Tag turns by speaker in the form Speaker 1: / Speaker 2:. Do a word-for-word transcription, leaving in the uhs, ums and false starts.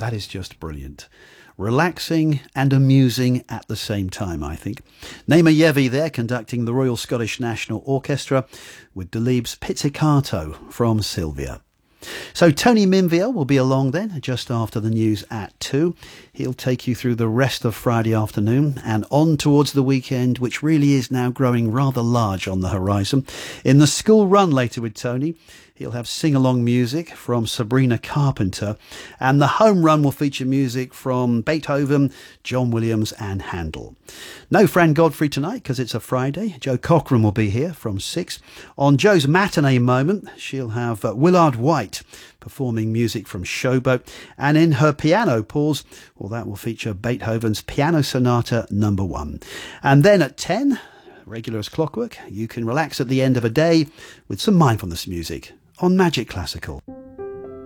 Speaker 1: that is just brilliant. Relaxing and amusing at the same time, I think. Naima Yevi there conducting the Royal Scottish National Orchestra with Delibes Pizzicato from Sylvia. So Tony Minville will be along then just after the news at two. He'll take you through the rest of Friday afternoon and on towards the weekend, which really is now growing rather large on the horizon. In the school run later with Tony, he'll have sing-along music from Sabrina Carpenter, and the home run will feature music from Beethoven, John Williams and Handel. No Fran Godfrey tonight because it's a Friday. Joe Cochran will be here from six. On Joe's matinee moment, she'll have uh, Willard White performing music from Showboat, and in her piano pause, well, that will feature Beethoven's Piano Sonata number one. And then at ten, regular as clockwork, you can relax at the end of a day with some mindfulness music on Magic Classical.